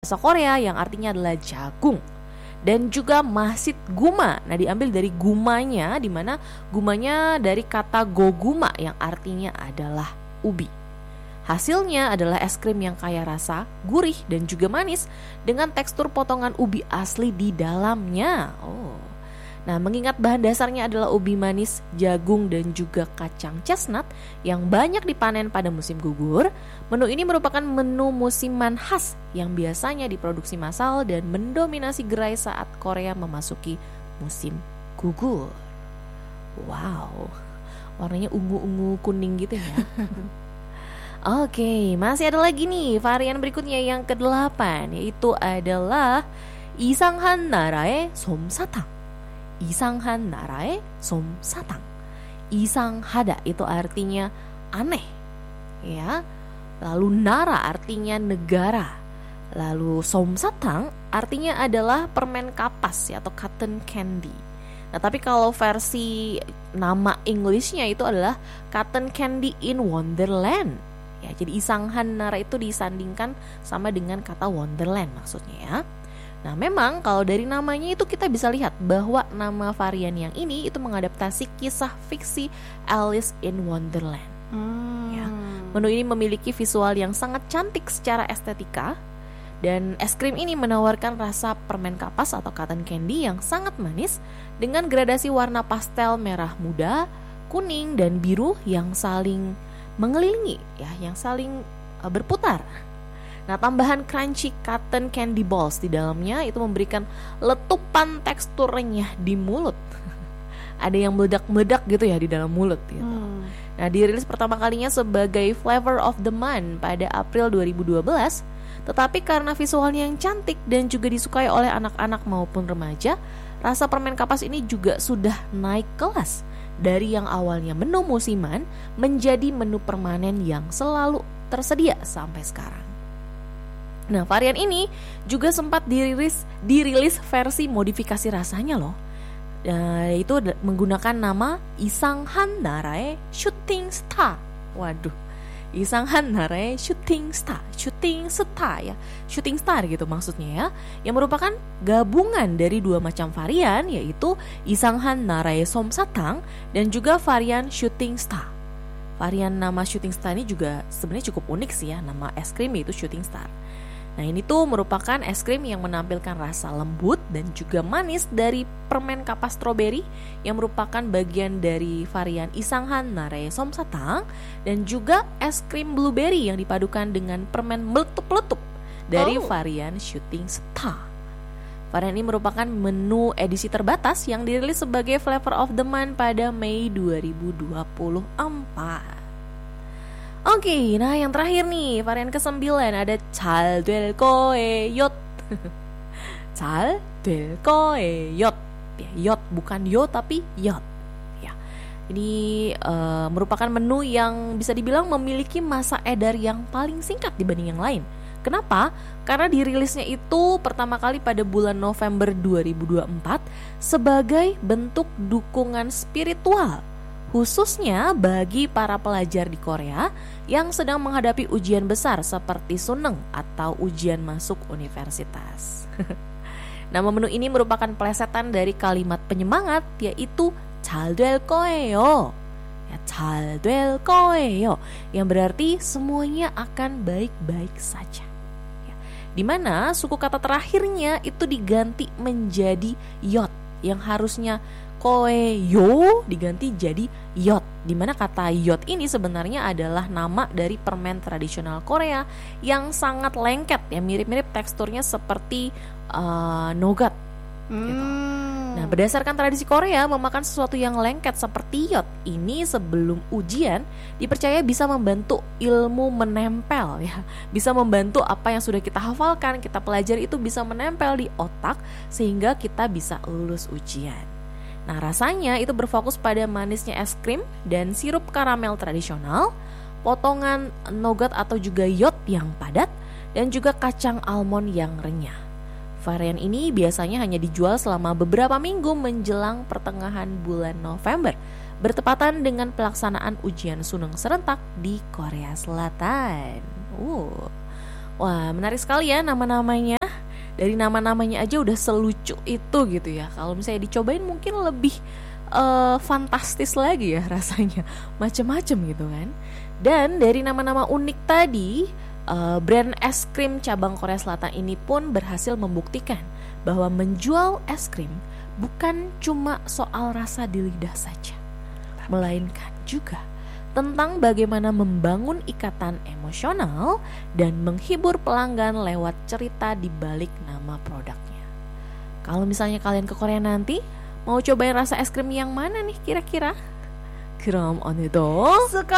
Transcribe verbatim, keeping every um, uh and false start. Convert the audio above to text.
bahasa Korea yang artinya adalah jagung. Dan juga masit guma. Nah, diambil dari gumanya, di mana gumanya dari kata goguma yang artinya adalah ubi. Hasilnya adalah es krim yang kaya rasa, gurih dan juga manis dengan tekstur potongan ubi asli di dalamnya. Oh. Nah, mengingat bahan dasarnya adalah ubi manis, jagung dan juga kacang chestnut yang banyak dipanen pada musim gugur, menu ini merupakan menu musiman khas yang biasanya diproduksi massal dan mendominasi gerai saat Korea memasuki musim gugur. Wow, warnanya ungu-ungu kuning gitu ya. Oke, masih ada lagi nih varian berikutnya yang kedelapan, yaitu adalah 이상한 나라의 솜사탕. 이상한 나라의 솜사탕. 이상하다 itu artinya aneh, ya. Lalu nara artinya negara. Lalu 솜사탕 artinya adalah permen kapas ya, atau cotton candy. Nah, tapi kalau versi nama Englishnya itu adalah cotton candy in Wonderland. Ya, jadi 이상한 나라 itu disandingkan sama dengan kata Wonderland maksudnya ya. Nah, memang kalau dari namanya itu kita bisa lihat bahwa nama varian yang ini itu mengadaptasi kisah fiksi Alice in Wonderland. Hmm. Ya, menu ini memiliki visual yang sangat cantik secara estetika, dan es krim ini menawarkan rasa permen kapas atau cotton candy yang sangat manis dengan gradasi warna pastel merah muda, kuning dan biru yang saling mengelilingi, ya, yang saling uh, berputar. Nah, tambahan crunchy cotton candy balls di dalamnya itu memberikan letupan teksturnya di mulut. Ada yang meledak-meledak gitu ya di dalam mulut gitu. Hmm. Nah, dirilis pertama kalinya sebagai Flavor of the Month pada April dua ribu dua belas. Tetapi karena visualnya yang cantik dan juga disukai oleh anak-anak maupun remaja, rasa permen kapas ini juga sudah naik kelas dari yang awalnya menu musiman menjadi menu permanen yang selalu tersedia sampai sekarang. Nah, varian ini juga sempat dirilis dirilis versi modifikasi rasanya loh. Nah, itu menggunakan nama 이상한 나라의 Shooting Star. Waduh, 이상한 나라의 Shooting Star, Shooting Star ya, Shooting Star gitu maksudnya ya, yang merupakan gabungan dari dua macam varian, yaitu 이상한 나라의 솜사탕 dan juga varian Shooting Star. Varian nama Shooting Star ini juga sebenarnya cukup unik sih ya, nama es krim itu Shooting Star. Nah, ini tuh merupakan es krim yang menampilkan rasa lembut dan juga manis dari permen kapas stroberi yang merupakan bagian dari varian 이상한 나라의 솜사탕, dan juga es krim blueberry yang dipadukan dengan permen meletup-letup dari oh. varian Shooting Star. Varian ini merupakan menu edisi terbatas yang dirilis sebagai Flavor of the Month pada Mei dua ribu dua puluh empat. Oke, okay, nah yang terakhir nih, varian kesembilan ada 잘 될 거예요. 잘 될 거예요. Ya, yot bukan yo tapi yot. Ya. Ini uh, merupakan menu yang bisa dibilang memiliki masa edar yang paling singkat dibanding yang lain. Kenapa? Karena dirilisnya itu pertama kali pada bulan November dua ribu dua puluh empat sebagai bentuk dukungan spiritual, khususnya bagi para pelajar di Korea yang sedang menghadapi ujian besar seperti Suneng atau ujian masuk universitas. Nama menu ini merupakan plesetan dari kalimat penyemangat, yaitu 잘 될 거예요. Ya, 잘 될 거예요, yang berarti semuanya akan baik-baik saja. Ya, dimana suku kata terakhirnya itu diganti menjadi yot, yang harusnya koeyo diganti jadi yot, dimana kata yot ini sebenarnya adalah nama dari permen tradisional Korea yang sangat lengket, ya, mirip-mirip teksturnya seperti uh, nougat gitu. hmm. Nah, berdasarkan tradisi Korea, memakan sesuatu yang lengket seperti yot ini sebelum ujian dipercaya bisa membantu ilmu menempel, ya, bisa membantu apa yang sudah kita hafalkan, kita pelajari itu bisa menempel di otak sehingga kita bisa lulus ujian. Nah, rasanya itu berfokus pada manisnya es krim dan sirup karamel tradisional, potongan nougat atau juga yot yang padat, dan juga kacang almond yang renyah. Varian ini biasanya hanya dijual selama beberapa minggu menjelang pertengahan bulan November, bertepatan dengan pelaksanaan ujian Suneng serentak di Korea Selatan. Uh. Wah, menarik sekali ya nama-namanya. Dari nama-namanya aja udah selucu itu gitu ya. Kalau misalnya dicobain mungkin lebih uh, fantastis lagi ya rasanya, macem-macem gitu kan. Dan dari nama-nama unik tadi, uh, brand es krim cabang Korea Selatan ini pun berhasil membuktikan bahwa menjual es krim bukan cuma soal rasa di lidah saja, melainkan juga tentang bagaimana membangun ikatan emosional dan menghibur pelanggan lewat cerita di balik nama produknya. Kalau misalnya kalian ke Korea nanti, mau cobain rasa es krim yang mana nih kira-kira? 그럼 오늘도